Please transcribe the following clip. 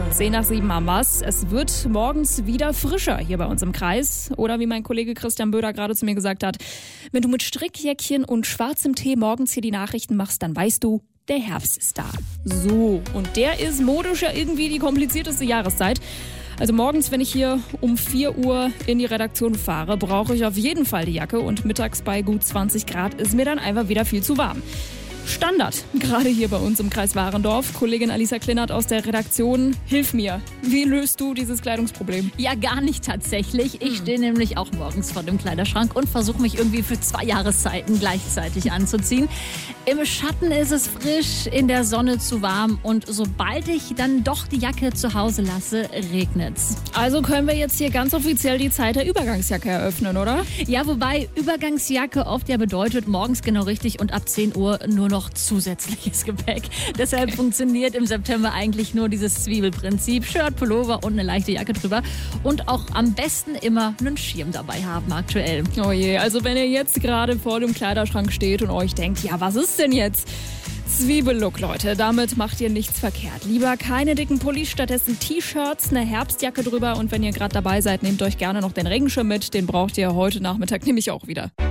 10:10 haben wir's. Es wird morgens wieder frischer hier bei uns im Kreis. Oder wie mein Kollege Christian Böder gerade zu mir gesagt hat, wenn du mit Strickjäckchen und schwarzem Tee morgens hier die Nachrichten machst, dann weißt du, der Herbst ist da. So, und der ist modisch ja irgendwie die komplizierteste Jahreszeit. Also morgens, wenn ich hier um 4 Uhr in die Redaktion fahre, brauche ich auf jeden Fall die Jacke und mittags bei gut 20 Grad ist mir dann einfach wieder viel zu warm. Standard, gerade hier bei uns im Kreis Warendorf. Kollegin Alisa Klinert aus der Redaktion, hilf mir. Wie löst du dieses Kleidungsproblem? Ja, gar nicht tatsächlich. Ich stehe nämlich auch morgens vor dem Kleiderschrank und versuche mich irgendwie für 2 Jahreszeiten gleichzeitig anzuziehen. Im Schatten ist es frisch, in der Sonne zu warm und sobald ich dann doch die Jacke zu Hause lasse, regnet's. Also können wir jetzt hier ganz offiziell die Zeit der Übergangsjacke eröffnen, oder? Ja, wobei Übergangsjacke oft ja bedeutet, morgens genau richtig und ab 10 Uhr nur noch zusätzliches Gepäck. Deshalb funktioniert im September eigentlich nur dieses Zwiebelprinzip. Shirt, Pullover und eine leichte Jacke drüber. Und auch am besten immer einen Schirm dabei haben aktuell. Oh je, also wenn ihr jetzt gerade vor dem Kleiderschrank steht und euch denkt, ja, was ist denn jetzt? Zwiebellook, Leute, damit macht ihr nichts verkehrt. Lieber keine dicken Pullis, stattdessen T-Shirts, eine Herbstjacke drüber und wenn ihr gerade dabei seid, nehmt euch gerne noch den Regenschirm mit. Den braucht ihr heute Nachmittag nämlich auch wieder.